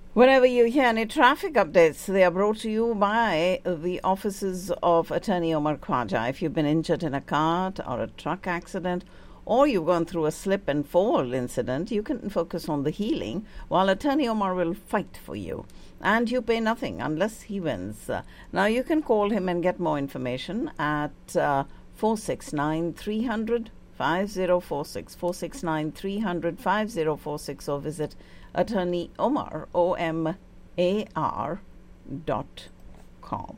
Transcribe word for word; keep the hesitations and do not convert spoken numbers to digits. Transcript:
Whenever you hear any traffic updates, they are brought to you by the offices of Attorney Omar Khwaja. If you've been injured in a car or a truck accident, or you've gone through a slip and fall incident, you can focus on the healing, while Attorney Omar will fight for you. And you pay nothing unless he wins. Uh, now, you can call him and get more information at uh, four six nine, three hundred, five zero four six, four six nine, three hundred, five zero four six, or visit Attorney Omar, O M A R dot com.